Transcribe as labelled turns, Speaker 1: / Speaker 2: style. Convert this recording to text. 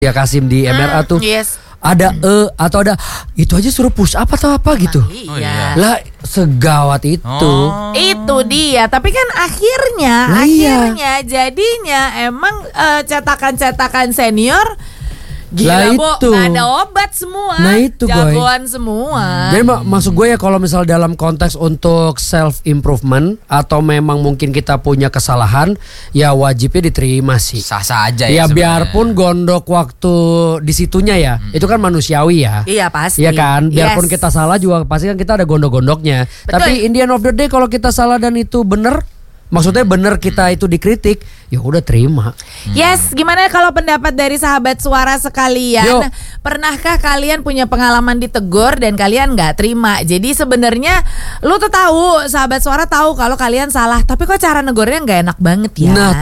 Speaker 1: Ya Kasim di MRA tuh ada atau ada itu aja suruh push up atau apa gitu.
Speaker 2: Iya.
Speaker 1: Lah segawat itu.
Speaker 2: Itu dia. Tapi kan akhirnya jadinya emang cetakan-cetakan senior gila
Speaker 1: itu.
Speaker 2: gak ada obat semua.
Speaker 1: Nah itu
Speaker 2: jagoan semua.
Speaker 1: Jadi maksud gue ya kalau misal dalam konteks untuk self improvement atau memang mungkin kita punya kesalahan, ya wajibnya diterima sih.
Speaker 3: Sah-sah aja ya.
Speaker 1: Ya biarpun gondok waktu di situnya ya, itu kan manusiawi ya.
Speaker 2: Iya pasti.
Speaker 1: Iya kan, biarpun kita salah juga pasti kan kita ada gondok-gondoknya. Tapi in the end of the day kalau kita salah dan itu bener, maksudnya bener kita itu dikritik, ya udah terima.
Speaker 2: Yes, gimana kalau pendapat dari sahabat suara sekalian?
Speaker 1: Yo.
Speaker 2: Pernahkah kalian punya pengalaman ditegur dan kalian nggak terima? Jadi sebenarnya lu tuh tahu, sahabat suara tahu kalau kalian salah, tapi kok cara negornya nggak enak banget ya.
Speaker 1: Nah,